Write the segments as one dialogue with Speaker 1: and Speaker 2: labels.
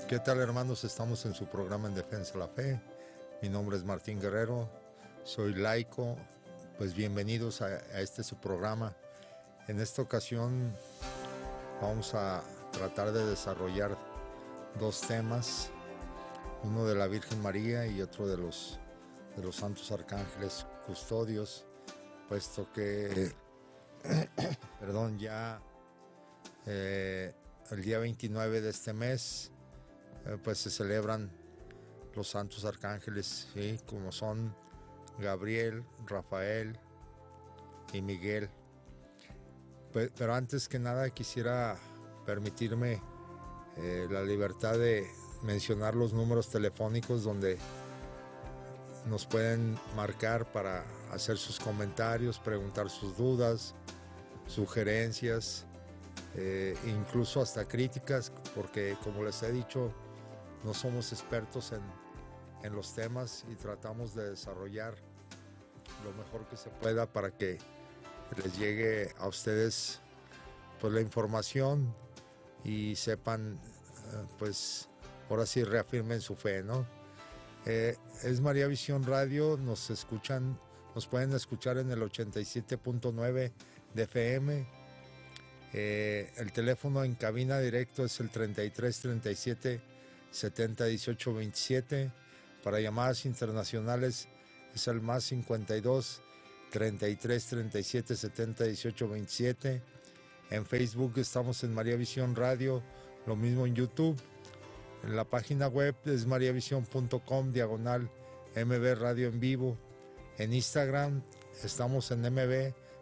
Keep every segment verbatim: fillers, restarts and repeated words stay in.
Speaker 1: ¿Qué tal, hermanos? Estamos en su programa En Defensa de la Fe. Mi nombre es Martín Guerrero, soy laico. Pues bienvenidos a, a este su programa. En esta ocasión vamos a tratar de desarrollar dos temas, uno de la Virgen María y otro de los, de los santos arcángeles custodios, puesto que, perdón, ya eh, el día veintinueve de este mes, eh, pues se celebran los santos arcángeles, ¿sí? Como son Gabriel, Rafael y Miguel. Pero antes que nada quisiera permitirme eh, la libertad de mencionar los números telefónicos donde nos pueden marcar para hacer sus comentarios, preguntar sus dudas, sugerencias, eh, incluso hasta críticas, porque como les he dicho, no somos expertos en, en los temas y tratamos de desarrollar lo mejor que se pueda para que les llegue a ustedes pues la información y sepan, pues ahora sí reafirmen su fe, ¿no? Eh, es María Visión Radio, nos escuchan, nos pueden escuchar en el ochenta y siete punto nueve de F M. Eh, el teléfono en cabina directo es el treinta y tres treinta y siete setenta dieciocho veintisiete. Para llamadas internacionales es el más cincuenta y dos treinta y tres treinta y siete setenta dieciocho veintisiete. En Facebook estamos en María Visión Radio, lo mismo en YouTube. En la página web es mariavision punto com diagonal M B Radio en vivo. En Instagram estamos en M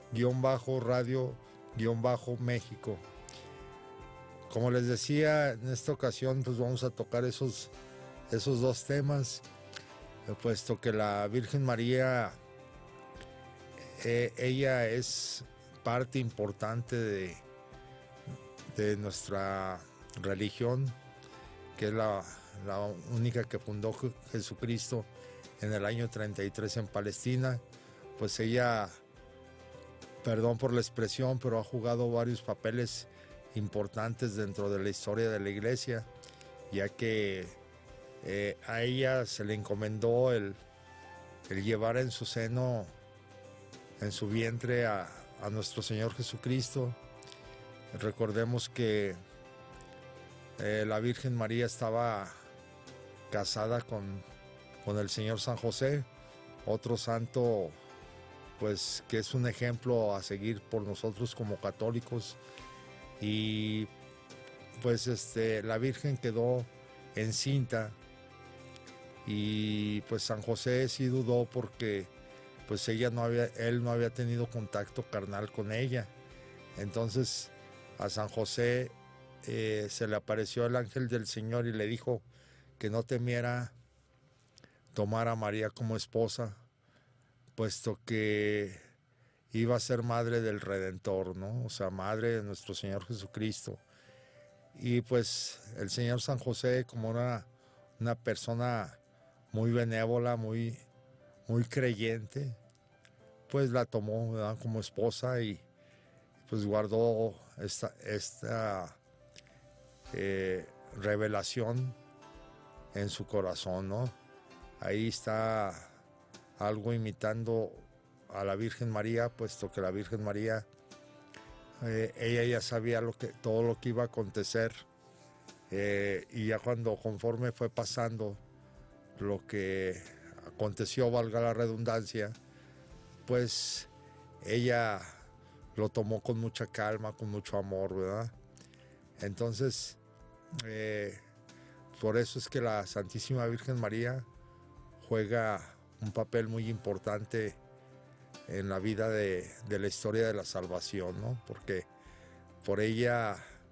Speaker 1: B-Radio-México. Como les decía, en esta ocasión pues vamos a tocar esos, esos dos temas, puesto que la Virgen María, eh, ella es parte importante de, de nuestra religión, que es la, la única que fundó Jesucristo en el año treinta y tres en Palestina. Pues ella, perdón por la expresión, pero ha jugado varios papeles importantes dentro de la historia de la iglesia, ya que eh, a ella se le encomendó el, el llevar en su seno, en su vientre a, a nuestro Señor Jesucristo. Recordemos que eh, la Virgen María estaba casada con, con el Señor San José, otro santo pues que es un ejemplo a seguir por nosotros como católicos. Y pues este, la Virgen quedó encinta y pues San José sí dudó porque pues ella no había, él no había tenido contacto carnal con ella. Entonces a San José eh, se le apareció el ángel del Señor y le dijo que no temiera tomar a María como esposa, puesto que iba a ser madre del Redentor, ¿no? O sea, madre de nuestro Señor Jesucristo. Y pues el Señor San José, como una, una persona muy benévola, muy, muy creyente, pues la tomó, ¿verdad?, como esposa y pues guardó esta, esta eh, revelación en su corazón, ¿no? Ahí está algo imitando a la Virgen María, puesto que la Virgen María, eh, ella ya sabía lo que, todo lo que iba a acontecer, eh, y ya cuando conforme fue pasando lo que aconteció, valga la redundancia, pues ella lo tomó con mucha calma, con mucho amor, ¿verdad? Entonces, eh, por eso es que la Santísima Virgen María juega un papel muy importante en la vida de, de la historia de la salvación, ¿no? Porque por ella,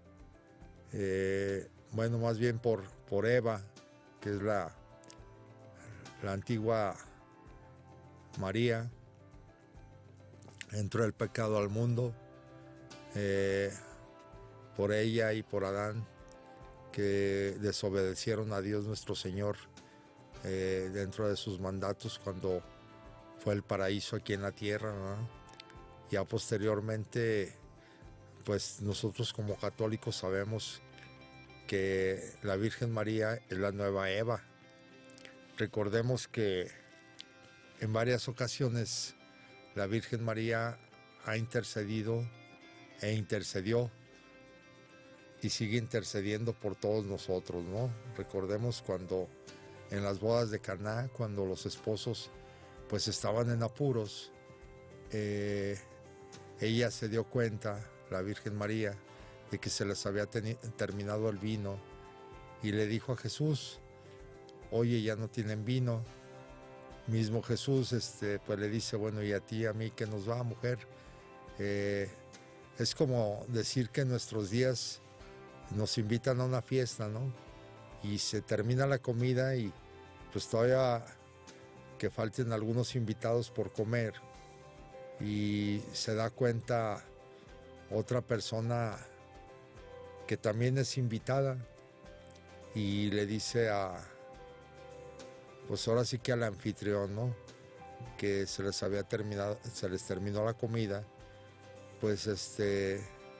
Speaker 1: eh, bueno, más bien por, por Eva, que es la, la antigua María, entró el pecado al mundo, eh, por ella y por Adán, que desobedecieron a Dios nuestro Señor eh, dentro de sus mandatos cuando fue el paraíso aquí en la tierra, ¿no? Ya posteriormente, pues nosotros como católicos sabemos que la Virgen María es la nueva Eva. Recordemos que en varias ocasiones la Virgen María ha intercedido e intercedió y sigue intercediendo por todos nosotros, ¿no? Recordemos cuando en las bodas de Caná, cuando los esposos pues estaban en apuros, eh, ella se dio cuenta, la Virgen María, de que se les había terminado el vino y le dijo a Jesús, oye, ya no tienen vino. Mismo Jesús este, pues le dice, bueno, y a ti, a mí, ¿qué nos va, mujer? Eh, es como decir que en nuestros días nos invitan a una fiesta, ¿no? Y se termina la comida y pues todavía que falten algunos invitados por comer y se da cuenta otra persona que también es invitada y le dice a, pues ahora sí que al anfitrión, ¿no? Que se les había terminado, se les terminó la comida, pues este,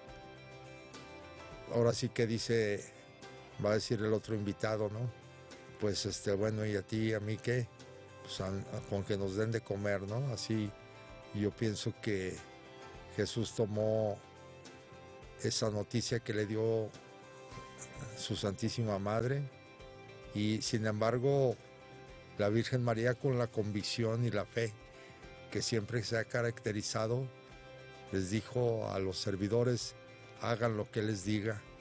Speaker 1: ahora sí que dice, va a decir el otro invitado, ¿no? Pues este, bueno, ¿y a ti, a mí qué? Pues a, a, con que nos den de comer, ¿no? Así yo pienso que Jesús tomó esa noticia que le dio su Santísima Madre y sin embargo la Virgen María, con la convicción y la fe que siempre se ha caracterizado, les dijo a los servidores, hagan lo que les diga